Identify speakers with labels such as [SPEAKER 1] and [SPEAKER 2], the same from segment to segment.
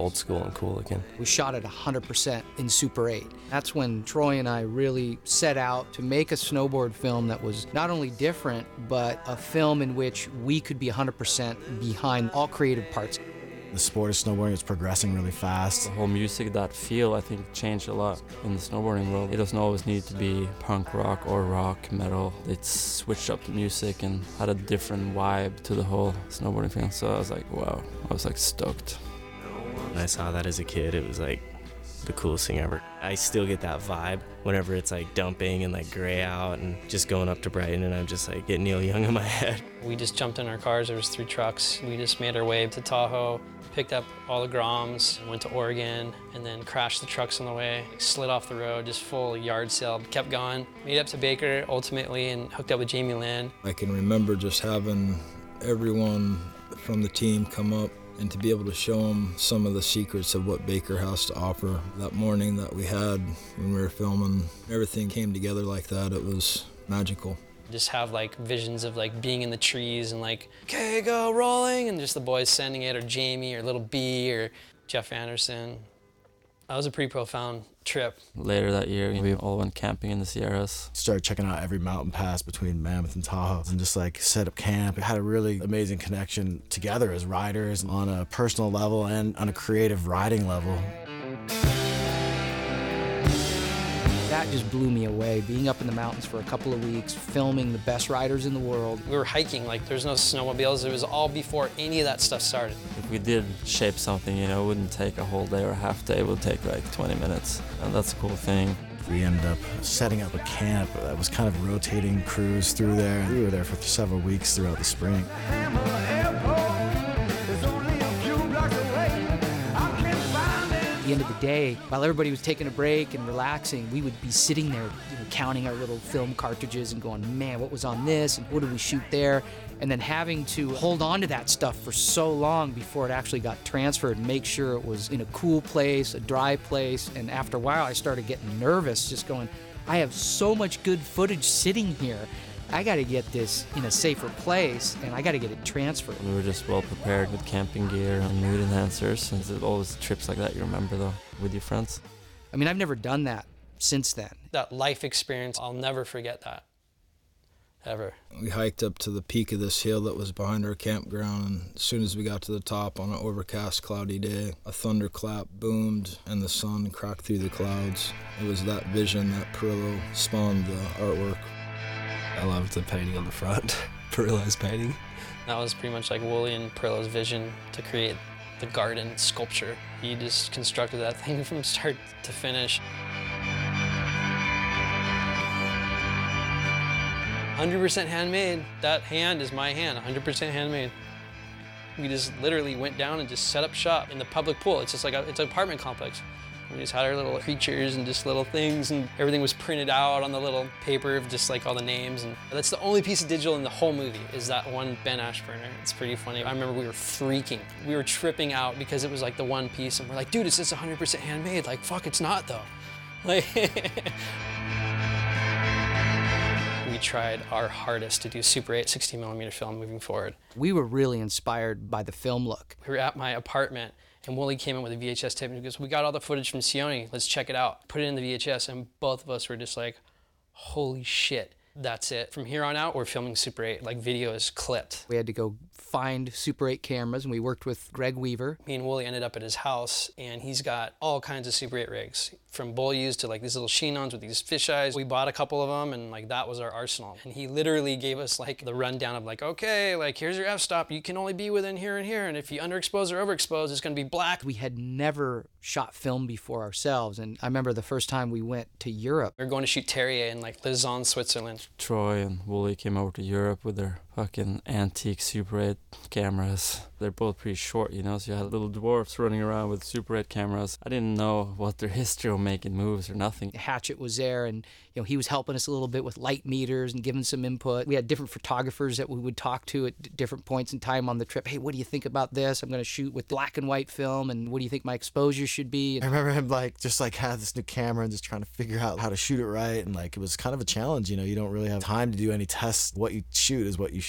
[SPEAKER 1] old school and cool looking.
[SPEAKER 2] We shot it 100% in Super 8. That's when Troy and I really set out to make a snowboard film that was not only different, but a film in which we could be 100% behind all creative parts.
[SPEAKER 3] The sport of snowboarding is progressing really fast.
[SPEAKER 4] The whole music, that feel, I think changed a lot in the snowboarding world. It doesn't always need to be punk rock or rock, metal. It switched up the music and had a different vibe to the whole snowboarding film. So I was like, wow, I was like stoked.
[SPEAKER 1] When I saw that as a kid, it was like the coolest thing ever. I still get that vibe whenever it's like dumping and like gray out and just going up to Brighton, and I'm just like getting Neil Young in my head.
[SPEAKER 5] We just jumped in our cars. There was 3 trucks. We just made our way to Tahoe, picked up all the Groms, went to Oregon, and then crashed the trucks on the way, slid off the road, just full yard sale, kept going. Made up to Baker ultimately and hooked up with Jamie Lynn.
[SPEAKER 6] I can remember just having everyone from the team come up and to be able to show them some of the secrets of what Baker has to offer. That morning that we had when we were filming, everything came together like that. It was magical.
[SPEAKER 5] Just have like visions of like being in the trees and like, okay, go rolling, and just the boys sending it, or Jamie or Little B or Jeff Anderson. That was a pretty profound trip.
[SPEAKER 4] Later that year, we all went camping in the Sierras.
[SPEAKER 3] Started checking out every mountain pass between Mammoth and Tahoe and just like set up camp. We had a really amazing connection together as riders on a personal level and on a creative riding level.
[SPEAKER 2] That just blew me away, being up in the mountains for a couple of weeks, filming the best riders in the world.
[SPEAKER 5] We were hiking, like there's no snowmobiles. It was all before any of that stuff started.
[SPEAKER 4] If we did shape something, you know, it wouldn't take a whole day or a half day. It would take like 20 minutes, and that's a cool thing.
[SPEAKER 3] We ended up setting up a camp that was kind of rotating crews through there. We were there for several weeks throughout the spring.
[SPEAKER 2] At the end of the day, while everybody was taking a break and relaxing, we would be sitting there, counting our little film cartridges and going, man, what was on this and what did we shoot there? And then having to hold on to that stuff for so long before it actually got transferred and make sure it was in a cool place, a dry place. And after a while, I started getting nervous, just going, I have so much good footage sitting here. I got to get this in a safer place, and I got to get it transferred.
[SPEAKER 4] We were just well prepared with camping gear and mood enhancers, since it's always trips like that you remember though, with your friends.
[SPEAKER 2] I mean, I've never done that since then.
[SPEAKER 5] That life experience, I'll never forget that, ever.
[SPEAKER 6] We hiked up to the peak of this hill that was behind our campground, and as soon as we got to the top on an overcast, cloudy day, a thunderclap boomed and the sun cracked through the clouds. It was that vision that Perillo spawned the artwork.
[SPEAKER 1] I loved the painting on the front, Perillo's painting.
[SPEAKER 5] That was pretty much like Wooly and Perillo's vision to create the garden sculpture. He just constructed that thing from start to finish. 100% handmade. That hand is my hand, 100% handmade. We just literally went down and just set up shop in the public pool. It's just like it's an apartment complex. We just had our little creatures and just little things, and everything was printed out on the little paper of just like all the names. And that's the only piece of digital in the whole movie, is that one Ben Ashburner. It's pretty funny. I remember we were freaking. We were tripping out because it was like the one piece, and we're like, dude, it's just 100% handmade. Like, fuck, it's not though. Like, we tried our hardest to do Super 8 60mm film moving forward.
[SPEAKER 2] We were really inspired by the film look.
[SPEAKER 5] We were at my apartment, and Wooly came in with a VHS tape and he goes, we got all the footage from Sione, let's check it out. Put it in the VHS, and both of us were just like, holy shit, that's it. From here on out, we're filming Super 8, like video is clipped.
[SPEAKER 2] We had to go find Super 8 cameras, and we worked with Greg Weaver.
[SPEAKER 5] Me and Wooly ended up at his house, and he's got all kinds of Super 8 rigs, from Beaulieu's to like these little Sheenons with these fish eyes. We bought a couple of them, and like that was our arsenal. And he literally gave us like the rundown of like, okay, like here's your f-stop, you can only be within here and here, and if you underexpose or overexpose, it's gonna be black.
[SPEAKER 2] We had never shot film before ourselves, and I remember the first time we went to Europe.
[SPEAKER 5] We were going to shoot Terrier in like Lausanne, Switzerland.
[SPEAKER 4] Troy and Wooly came over to Europe with their fucking antique Super 8 cameras. They're both pretty short, you know, so you had little dwarfs running around with Super 8 cameras. I didn't know what their history of making moves or nothing.
[SPEAKER 2] Hatchet was there, and he was helping us a little bit with light meters and giving some input. We had different photographers that we would talk to at different points in time on the trip. Hey, what do you think about this? I'm going to shoot with black and white film, and what do you think my exposure should be?
[SPEAKER 3] I remember him just had this new camera and just trying to figure out how to shoot it right, and like it was kind of a challenge, you don't really have time to do any tests. What you shoot is what you shoot.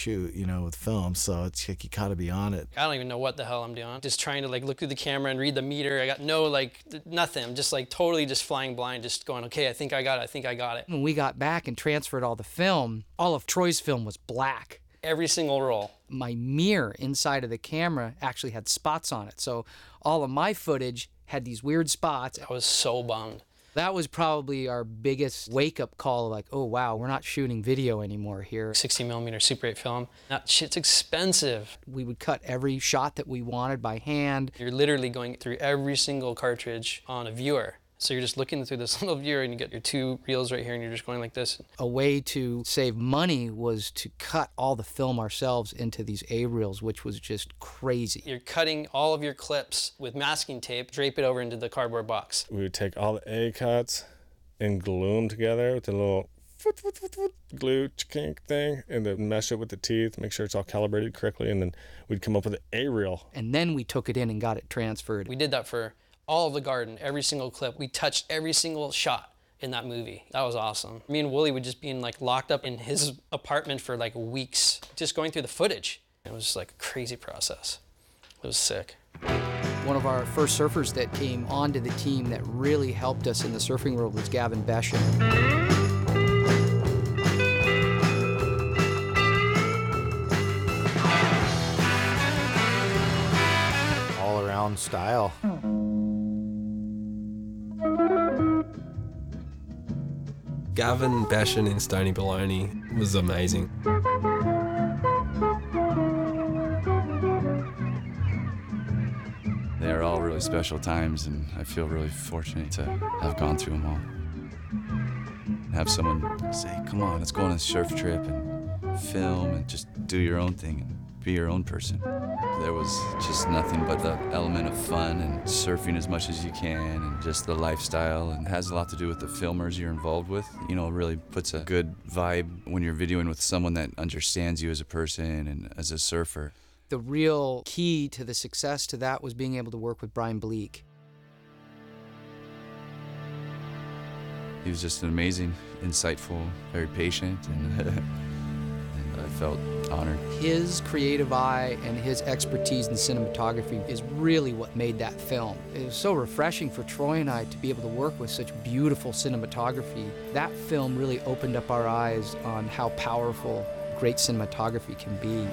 [SPEAKER 3] shoot, you know, with film. So it's like you gotta be on it.
[SPEAKER 5] I don't even know what the hell I'm doing. Just trying to like look through the camera and read the meter. I got no like nothing. I'm just like totally just flying blind, just going, okay, I think I got it. I think I got it.
[SPEAKER 2] When we got back and transferred all the film, all of Troy's film was black.
[SPEAKER 5] Every single roll.
[SPEAKER 2] My mirror inside of the camera actually had spots on it. So all of my footage had these weird spots.
[SPEAKER 5] I was so bummed.
[SPEAKER 2] That was probably our biggest wake-up call, like, oh, wow, we're not shooting video anymore here.
[SPEAKER 5] 60 millimeter Super 8 film. That shit's expensive.
[SPEAKER 2] We would cut every shot that we wanted by hand.
[SPEAKER 5] You're literally going through every single cartridge on a viewer. So you're just looking through this little viewer and you get your 2 reels right here and you're just going like this.
[SPEAKER 2] A way to save money was to cut all the film ourselves into these A-reels, which was just crazy.
[SPEAKER 5] You're cutting all of your clips with masking tape, drape it over into the cardboard box.
[SPEAKER 7] We would take all the A cuts and glue them together with a little glue kink thing, and then mesh it with the teeth, make sure it's all calibrated correctly, and then we'd come up with an A-reel.
[SPEAKER 2] And then we took it in and got it transferred.
[SPEAKER 5] We did that for all of the Garden, every single clip. We touched every single shot in that movie. That was awesome. Me and Wooly would just be like locked up in his apartment for like weeks, just going through the footage. It was like a crazy process. It was sick.
[SPEAKER 2] One of our first surfers that came onto the team that really helped us in the surfing world was Gavin Beshan.
[SPEAKER 8] All around style.
[SPEAKER 9] Gavin Beshan in Stony Baloney was amazing.
[SPEAKER 10] They're all really special times, and I feel really fortunate to have gone through them all. Have someone say, come on, let's go on a surf trip and film and just do your own thing and be your own person. There was just nothing but the element of fun and surfing as much as you can and just the lifestyle, and it has a lot to do with the filmers you're involved with. You know, it really puts a good vibe when you're videoing with someone that understands you as a person and as a surfer.
[SPEAKER 2] The real key to the success to that was being able to work with Brian Bleak.
[SPEAKER 10] He was just an amazing, insightful, very patient, and I felt honored.
[SPEAKER 2] His creative eye and his expertise in cinematography is really what made that film. It was so refreshing for Troy and I to be able to work with such beautiful cinematography. That film really opened up our eyes on how powerful great cinematography can be.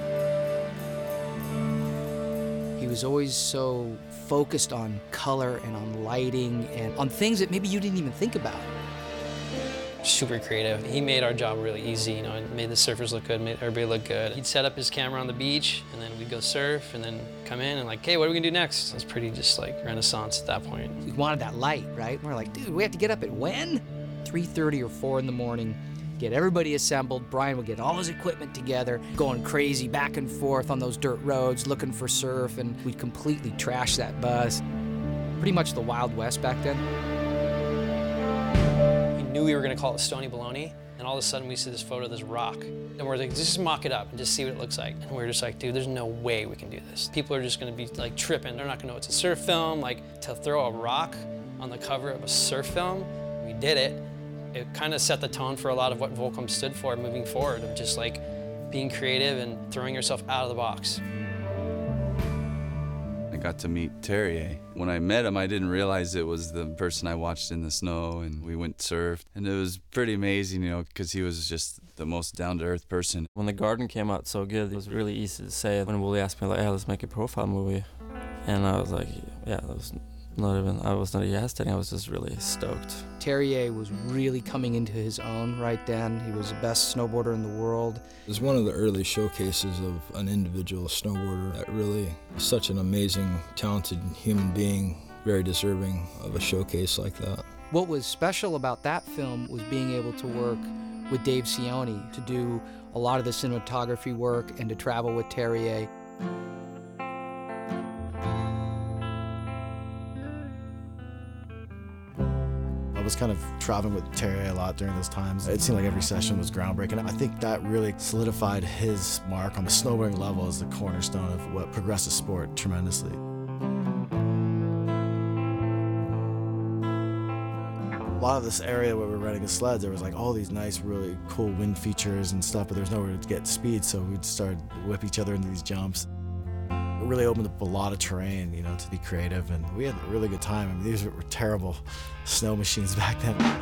[SPEAKER 2] He was always so focused on color and on lighting and on things that maybe you didn't even think about.
[SPEAKER 5] Super creative. He made our job really easy, you know, and made the surfers look good, made everybody look good. He'd set up his camera on the beach, and then we'd go surf, and then come in and like, hey, what are we gonna do next? It was pretty just like Renaissance at that point.
[SPEAKER 2] We wanted that light, right? We're like, dude, we have to get up at when? 3:30 or 4 in the morning, get everybody assembled. Brian would get all his equipment together, going crazy back and forth on those dirt roads, looking for surf, and we'd completely trash that bus. Pretty much the Wild West back then.
[SPEAKER 5] Knew we were gonna call it Stony Baloney, and all of a sudden we see this photo of this rock, and we're like, just mock it up and just see what it looks like. And we're just like, dude, there's no way we can do this. People are just gonna be like tripping. They're not gonna know it's a surf film. Like, to throw a rock on the cover of a surf film, we did it. It kind of set the tone for a lot of what Volcom stood for moving forward, of just like being creative and throwing yourself out of the box.
[SPEAKER 10] I got to meet Terrier. When I met him, I didn't realize it was the person I watched in the snow, and we went surfed. And it was pretty amazing, you know, because he was just the most down-to-earth person.
[SPEAKER 4] When The Garden came out so good, it was really easy to say. When Wooly asked me, like, hey, let's make a profile movie. And I was like, yeah, that was I was not hesitating, I was just really stoked.
[SPEAKER 2] Terrier was really coming into his own right then. He was the best snowboarder in the world.
[SPEAKER 6] It was one of the early showcases of an individual snowboarder that really is such an amazing, talented human being, very deserving of a showcase like that.
[SPEAKER 2] What was special about that film was being able to work with Dave Cioni to do a lot of the cinematography work and to travel with Terrier.
[SPEAKER 3] I was kind of traveling with Terry a lot during those times. It seemed like every session was groundbreaking. I think that really solidified his mark on the snowboarding level as the cornerstone of what progressed the sport tremendously. A lot of this area where we were renting the sleds, there was like all these nice, really cool wind features and stuff, but there's nowhere to get speed, so we'd start whip each other into these jumps. It really opened up a lot of terrain, you know, to be creative, and we had a really good time. I mean, these were terrible snow machines back then.